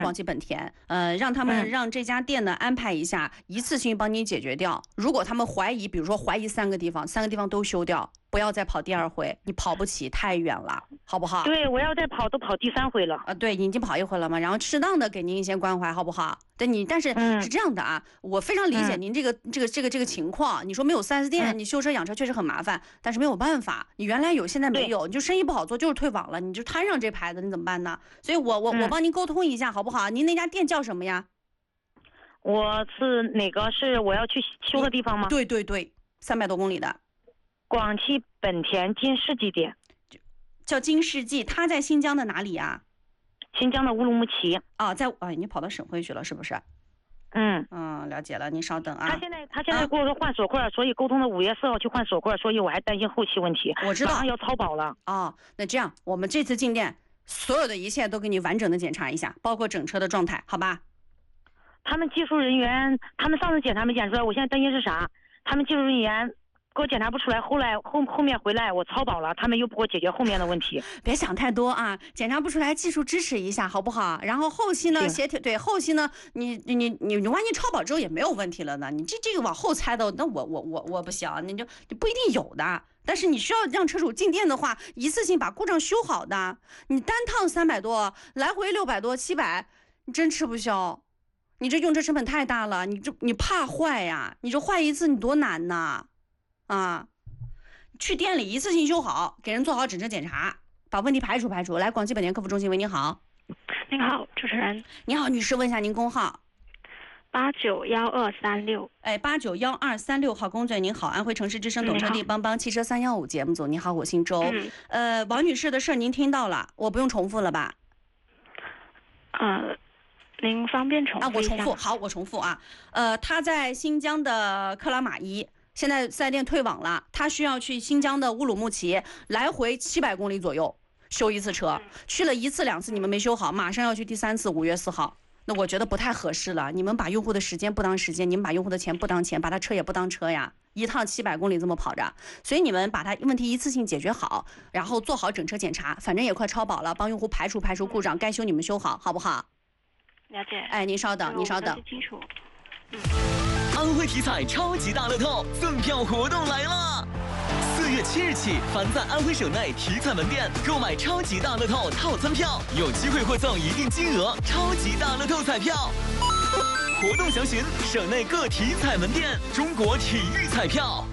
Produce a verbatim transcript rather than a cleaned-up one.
广汽本田，呃，让他们让这家店呢安排一下，一次性帮你解决掉。如果他们怀疑，比如说怀疑三个地方，三个地方都修掉，不要再跑第二回，你跑不起，太远了，好不好？ 对，我要再跑都跑第三回了。 啊，对，你已经跑一回了嘛，然后适当的给您一些关怀，好不好？对你，但是是这样的啊，我非常理解您这个、嗯、这个这个这个情况。你说没有 四 S 店，嗯、你修车养车确实很麻烦，但是没有办法，你原来有，现在没有，你就生意不好做，就是退网了，你就摊上这牌子，你怎么办呢？所以我我我帮您沟通一下，好不好？您那家店叫什么呀？ 我是哪个是我要去修的地方吗？ 对对对，三百多公里的， 广汽本田金世纪店， 叫金世纪，它在新疆的哪里呀？ 新疆的乌鲁木齐啊，在啊，你跑到省会去了是不是？ 嗯嗯，了解了，您稍等啊。 他现在他现在给我说换锁块、啊，所以沟通的五月四号去换锁块，所以我还担心后期问题。 我知道， 马上要超保了。 哦，那这样，我们这次进店，所有的一切都给你完整的检查一下，包括整车的状态，好吧？ 他们技术人员，他们上次检查没检出来，我现在担心是啥？他们技术人员。给我检查不出来，后来后后面回来我超保了，他们又不给我解决后面的问题。 别想太多啊，检查不出来，技术支持一下好不好？然后后期呢，协调对后期呢，你你你你万一超保之后也没有问题了呢？你这这个往后猜的，那我我我我不行，你就你不一定有的。但是你需要让车主进店的话，一次性把故障修好的。你单趟三百多，来回六百多，七百，你真吃不消。你这用车成本太大了，你这你怕坏呀？你这坏一次你多难呐！啊，去店里一次性修好，给人做好整车检查，把问题排除排除。来，广汽本田客服中心，喂，您好。 您好，主持人。 你好，女士，问一下您工号。 八九幺二三六。 哎，八九幺二三六号工作人员您好，安徽城市之声懂车帝帮帮汽车三幺五节目组，你好，我姓周。嗯、呃，王女士的事儿您听到了，我不用重复了吧？ 呃。您方便重复一下？ 啊，我重复，好，我重复啊。呃，她在新疆的克拉玛依。现在四 S 店退网了，他需要去新疆的乌鲁木齐，来回七百公里左右修一次车，去了一次两次你们没修好，马上要去第三次，五月四号。那我觉得不太合适了，你们把用户的时间不当时间，你们把用户的钱不当钱，把他车也不当车呀，一趟七百公里这么跑着，所以你们把他问题一次性解决好，然后做好整车检查，反正也快超保了，帮用户排除排除故障，该修你们修好，好不好？ 了解。 哎，您稍等，您稍等。 清楚。嗯。 安徽体彩超级大乐透赠票活动来了！四月七日起，凡在安徽省内体彩门店购买超级大乐透套餐票，有机会获赠一定金额超级大乐透彩票。活动详询省内各体彩门店中国体育彩票。